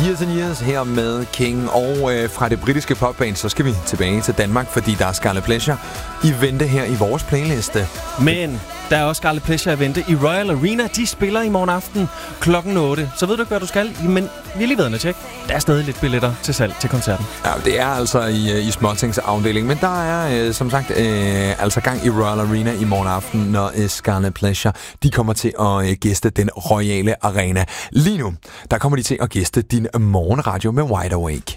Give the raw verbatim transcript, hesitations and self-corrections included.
Years and Years her med King. Og øh, fra det britiske popband, så skal vi tilbage til Danmark, fordi der er Scarlet Pleasure i vente her i vores playliste. Men der er også Scarlet Pleasure i vente i Royal Arena. De spiller i morgen aften klokken otte. Så ved du ikke, hvad du skal, men vi er lige ved at tjekke. Der er stadig lidt billetter til salg til koncerten. Ja, det er altså i, i småtingsafdelingen, men der er øh, som sagt øh, altså gang i Royal Arena i morgen aften, når øh, Scarlet Pleasure de kommer til at øh, gæste den royale arena. Lige nu, der kommer de til at gæste din morgenradio med Wide Awake.